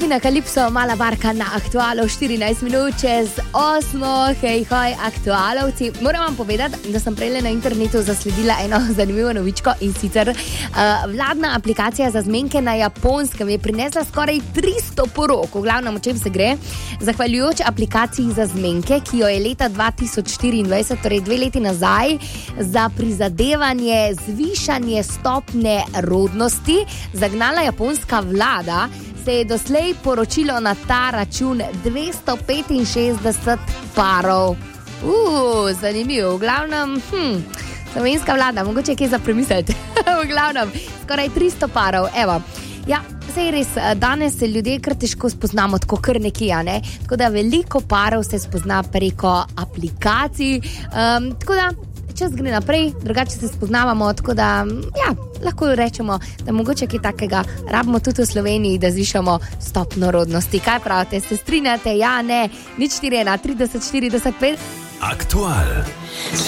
Tina Kalipso, mala barka na Aktualu, 14 minut čez 8, hej, Aktualovci. Moram vam povedati, da sem prejle na internetu zasledila eno zanimivo novičko in sicer vladna aplikacija za zmenke na Japonskem je prinesla skoraj 300 porok. V glavnem, o čem se gre? Zahvaljujoč aplikaciji za zmenke, ki jo je leta 2024, torej 2 leti nazaj, za prizadevanje zvišanje stopne rodnosti zagnala japonska vlada, se je doslej poročilo na ta račun 265 parov. Zanimivo. V glavnem, slovenska vlada, mogoče kaj za premisliti. V glavnem, skoraj 300 parov. Evo, ja, sej res, danes se ljudje kar težko spoznamo, tako kar nekje, ne? Tako da veliko parov se spozna preko aplikacij, tako da čas gre naprej, drugače se spoznavamo, tako da, ja, lahko rečemo, da mogoče kaj takega rabimo tudi v Sloveniji, da zvišamo stopno rodnosti. Kaj pravite, se strinjate? Ja, ne, 041 30 40 5. Aktual.